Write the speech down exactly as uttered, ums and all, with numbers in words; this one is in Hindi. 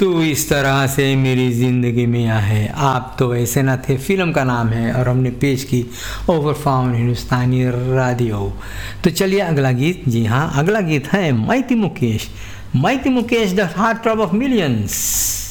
तू इस तरह से मेरी ज़िंदगी में आए, आप तो ऐसे न थे फिल्म का नाम है और हमने पेश की ओवर फाउंड हिंदुस्तानी रेडियो। तो चलिए अगला गीत। जी हाँ, अगला गीत है mighty Mukesh. Mighty Mukesh the heart throb of millions.